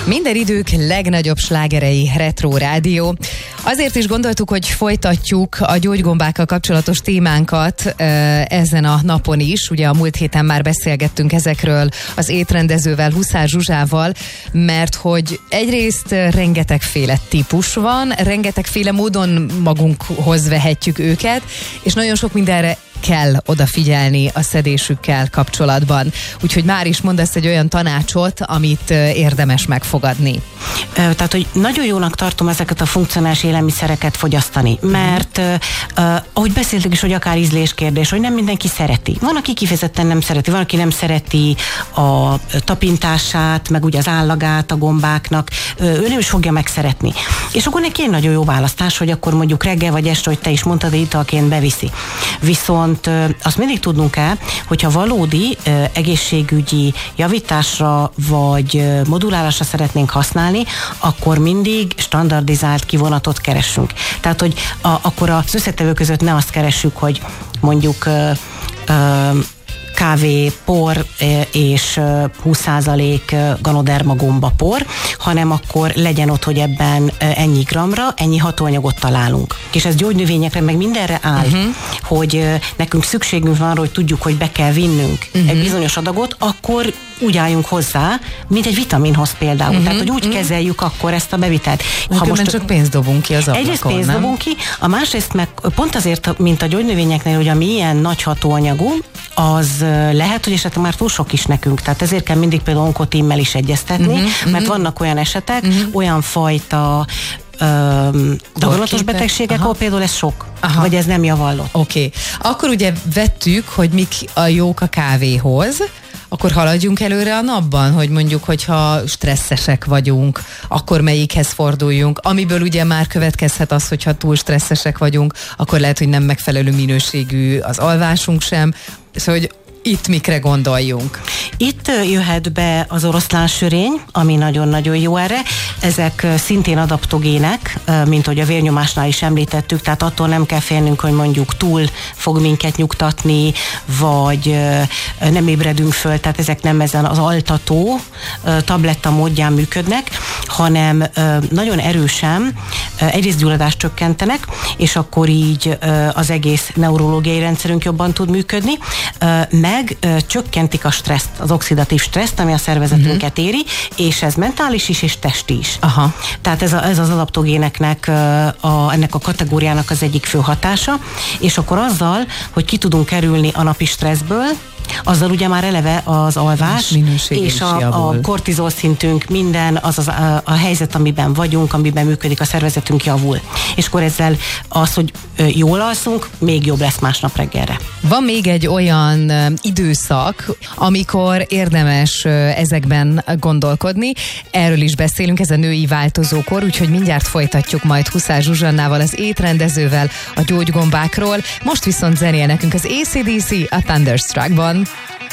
Minden idők legnagyobb slágerei Retro Rádió. Azért is gondoltuk, hogy folytatjuk a gyógygombákkal kapcsolatos témánkat ezen a napon is. Ugye a múlt héten már beszélgettünk ezekről az étrendezővel, Huszár Zsuzsával, mert hogy egyrészt rengetegféle típus van, rengetegféle módon magunkhoz vehetjük őket, és nagyon sok mindenre kell odafigyelni a szedésükkel kapcsolatban. Úgyhogy már is mondasz egy olyan tanácsot, amit érdemes megfogadni. Tehát, hogy nagyon jónak tartom ezeket a funkcionális élelmiszereket fogyasztani, mert ahogy beszéltük is, hogy akár ízléskérdés, hogy nem mindenki szereti. Van, aki kifejezetten nem szereti, van, aki nem szereti a tapintását, meg ugye az állagát a gombáknak, ő nem is fogja megszeretni. És akkor neki egy nagyon jó választás, hogy akkor mondjuk reggel vagy este, hogy te is mondtad, italként beviszi. Viszont azt mindig tudnunk kell, hogyha valódi egészségügyi javításra vagy modulálásra szeretnénk használni, akkor mindig standardizált kivonatot keresünk. Tehát, hogy akkor az összetevő között ne azt keressük, hogy mondjuk kávé, por és 20% ganoderma gomba por, hanem akkor legyen ott, hogy ebben ennyi gramra, ennyi hatóanyagot találunk. És ez gyógynövényekre, meg mindenre áll, hogy nekünk szükségünk van arra, hogy tudjuk, hogy be kell vinnünk egy bizonyos adagot, akkor úgy álljunk hozzá, mint egy vitaminhoz például. Tehát, hogy úgy kezeljük akkor ezt a bevitelt. Ha most csak pénzt dobunk ki az ablakon, egyrészt pénzt dobunk ki, a másrészt meg pont azért, mint a gyógynövényeknél, hogy ami ilyen nagy hatóanyagú, az lehet, hogy esetleg már túl sok is nekünk. Tehát ezért kell mindig például onkotímmel is egyeztetni, mert vannak olyan esetek, olyan fajta daganatos betegségek, ahol például ez sok, vagy ez nem javallott. Oké. Akkor ugye vettük, hogy mik a jók a kávéhoz, akkor haladjunk előre a napban, hogy mondjuk, hogyha stresszesek vagyunk, akkor melyikhez forduljunk, amiből ugye már következhet az, hogyha túl stresszesek vagyunk, akkor lehet, hogy nem megfelelő minőségű az alvásunk sem, szóval, hogy itt mikre gondoljunk? Itt jöhet be az oroszlánsörény, ami nagyon-nagyon jó erre. Ezek szintén adaptogének, mint hogy a vérnyomásnál is említettük, tehát attól nem kell félnünk, hogy mondjuk túl fog minket nyugtatni, vagy nem ébredünk föl, tehát ezek nem ezen az altató tabletta módján működnek, hanem nagyon erősen egyrészt gyulladást csökkentenek, és akkor így az egész neurológiai rendszerünk jobban tud működni, meg csökkentik a stresszt, az oxidatív stresszt, ami a szervezetünket éri, és ez mentális is, és testi is. Aha. Tehát ez az adaptogéneknek, ennek a kategóriának az egyik fő hatása, és akkor azzal, hogy ki tudunk kerülni a napi stresszből, azzal ugye már eleve az alvás, és a kortizol szintünk, minden, az a helyzet, amiben vagyunk, amiben működik a szervezetünk, javul. És akkor ezzel az, hogy jól alszunk, még jobb lesz másnap reggelre. Van még egy olyan időszak, amikor érdemes ezekben gondolkodni. Erről is beszélünk, ez a női változókor, úgyhogy mindjárt folytatjuk majd Huszár Zsuzsannával, az étrendezővel, a gyógygombákról. Most viszont zenél nekünk az AC/DC a Thunderstruckban.